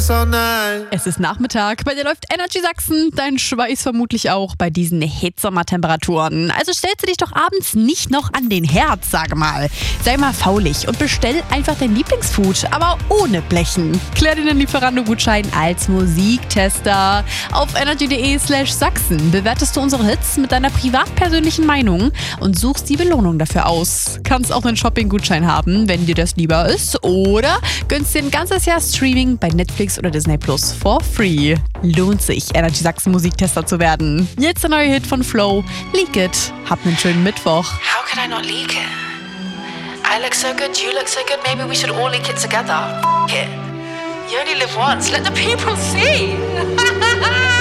all night. Es ist Nachmittag, bei dir läuft Energy Sachsen, dein Schweiß vermutlich auch bei diesen Hitsommertemperaturen. Also stellst du dich doch abends nicht noch an den Herd, sage mal. Sei mal faulig und bestell einfach dein Lieblingsfood, aber ohne Blechen. Klär dir den Lieferando-Gutschein als Musiktester. Auf energy.de/Sachsen bewertest du unsere Hits mit deiner privat-persönlichen Meinung und suchst die Belohnung dafür aus. Kannst auch einen Shopping-Gutschein haben, wenn dir das lieber ist, oder gönnst dir ein ganzes Jahr Streaming bei Netflix oder Disney Plus for free. Lohnt sich, Energy Sachsen Musiktester zu werden. Jetzt der neue Hit von Flow, Leak It. Habt einen schönen Mittwoch. How could I not leak it? I look so good, you look so good, maybe we should all leak it together. F it. You only live once, let the people see.